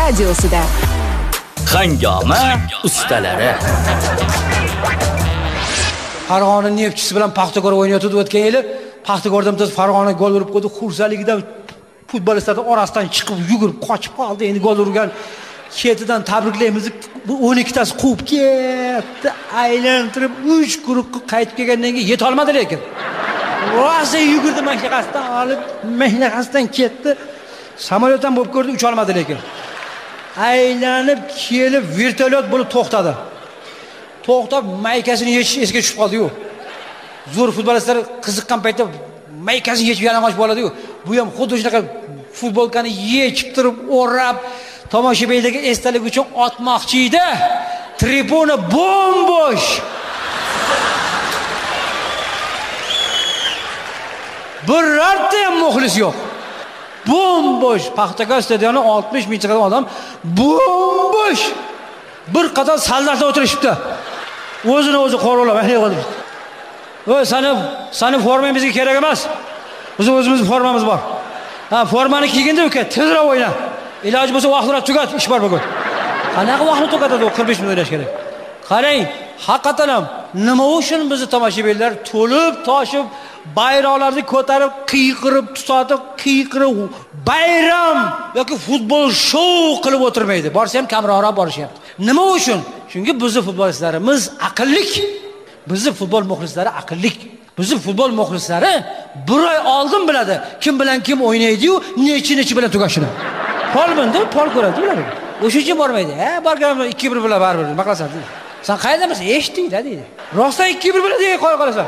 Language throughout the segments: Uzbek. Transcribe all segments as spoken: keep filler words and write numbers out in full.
radiosida. Hangoma ustalari. Farg'ona Neftchisi bilan Paxtakor o'ynayotdi o'tgan yili. Paxtakorda bitta Farg'ona gol urib qo'ydi. Xursandligidan futbolistlar orasidan chiqib yugurib qochib qoldi. Endi gol urgan ketidan tabriklaymiz. Bu o'n ikkitasi quvib ketdi. Aylantirib uch guruhga qaytib kelgandan keyin yeta olmadi lekin. Rosa yugurdi mashinasidan olib, mashinasidan ketdi. Samolyotdan bo'lib ko'rdi, ucha olmadi lekin. Aylanib kelib vertolyot bo'lib to'xtadi. To'xtab maykasini yechish esiga tushib qoldi-yu. Zo'r futbolistlar qiziqqan paytda maykasini yechib yalang'och bo'ladi-yu. Bu ham xuddi shunaqa futbolkani yechib turib, o'rab, tomoshabinlarga esdalik uchun otmoqchi edi. Tribuna bombosh. Birorta ham muxlis yo'q. Bombosh. Paxtakor stadioni oltmish ming chiqadi odam. Bombosh. Bir qator soldatlar o'tirishibdi. O'zini o'zi qo'rolab, yig'ildi. Voy, seni, seni formang bizga kerak emas. Bizim o'zimizning formamiz bor. Ha, formani kiyganda uka, tezroq o'yna. Iloji bo'lsa vaqtlar tugat, ish bor bugun. Qanaqa vaqtni tugatadi, qirq besh minut o'ynash kerak. Qarang, haqiqatan ham nima uchun bizni tomoshabinlar to'lib, toshib, bayroqlarni ko'tarib, qiyqirib tutadi, qiyqirib bayram yoki futbol shou qilib o'tirmaydi. Borsa ham kamroqroq borishyapti. Nima uchun? Chunki bizning futbolchilarimiz aqllik. Bizning futbol muxlislari aqllik. Bizning futbol muxlislari bir oy oldin biladi, kim bilan kim o'ynaydi-yu, nechi-nechi bilan tugashini. Polbinda pol ko'radi ular. O'sha uchun bormaydi. Ha, borganlar ikki bir bilan baribir, nima qilasan deydi. Sen qaydamisan? Eshitding-da deydi. Rostdan ikki bir bilan deya qo'ya qolasan.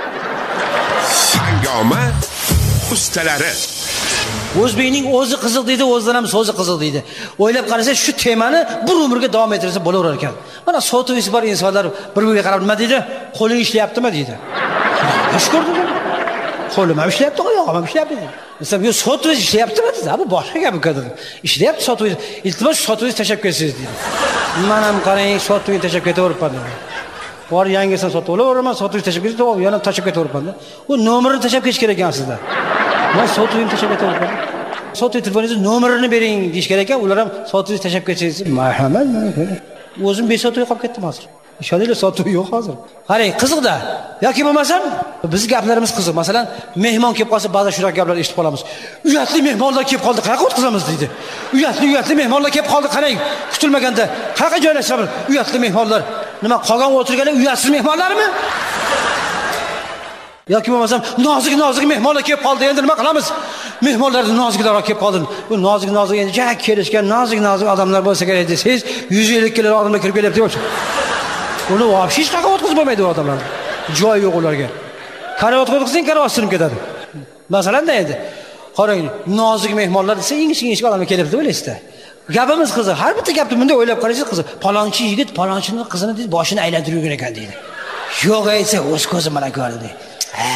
Hangoma ustalari. O'zbekning o'zi qiziq deydi, o'zidan ham so'zi qiziq deydi. O'ylab qarasa, shu temani bir umrga davom ettirsa bo'laverar ekan. Mana sotuvisi bor insonlar bir-biriga qarab nima deydi? Qo'ling ishlayaptimi deydi. Xush ko'rdingiz? Qo'lim ham ishlayapti, oyog'im ham ishlayapti deydi. Mesela yo sotuviz ishlayaptimi dedi. Bu boshqa gap ekan. Ishlayapti sotuviz. Iltimos sotuviz tashab ketsangiz deydi. Men ham qarang, sotuviz tashab ketaveribman. Bor yangisini sotib olaveraman, sotuviz tashab ketib, yana tashab ketaveribman. U nomerini tashab ketish kerak ekan sizda. Men sotuvizni tashab ketaveribman. Sotuv telefoningiz nomerini bering deyish kerak ekan, ular ham sotuviz tashab ketsangiz, marhamat, mana ko'ring. O'zim besotuv qolib ketdim hozir. Ishoninglar, sotuv yo'q hozir. Qarang, qiziqda. Yoki bo'lmasam, biz gaplarimiz qiziq. Masalan, mehmon kelib qolsa, ba'zi shunaqa gaplar eshitib qolamiz. Uyatli mehmonlar kelib qoldi, qanaqa o'tkazamiz deydi. Uyatli, uyatli mehmonlar kelib qoldi, qarang, kutilmaganda qanaqa joylashamiz? Uyatli mehmonlar. Nima, qolgan o'tirganlar uyatsiz mehmonlarmi? Yoki bo'lmasam, nozik-nozik mehmonlar kelib qoldi, endi nima qilamiz? Mehmonlarni noziklarga kelib qoldi. Bu nozik-nozik endi jak kelishgan nozik-nozik odamlar bo'lsa kerak desangiz, yuz ellik kilo odamlar kirib kelyapti o'sha. Uni vobshe hech qanaqa o'tkazib bo'lmaydi odamlarni. Joy yo'q ularga. Karavot qo'ydirsang, karavot sinib ketadi. Masalan-da endi qarang, nozik mehmonlar desa, ingichka-ingichka odamlar kelyapti bilasizda. Gapimiz qiziq. Har bitta gapni bunday o'ylab qaraysiz qiziq. Palonchi yigit palonchining qizini deydi, boshini aylantirib yurgan ekan deydi. Yo'q aytsa, o'z ko'zim bilan ko'rdi. Ha,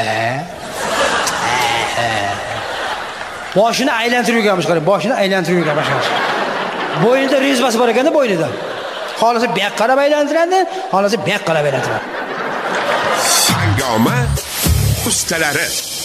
ha. Boshini aylantirib yurganmish, qarang, boshini aylantirib yurgan boshqasi. Bo'ynida rezbasi bor ekanda, bo'ynida. Xolasi bek qarab aylantiradi, xolasi bek qarab aylantiradi. Hangoma ustalari.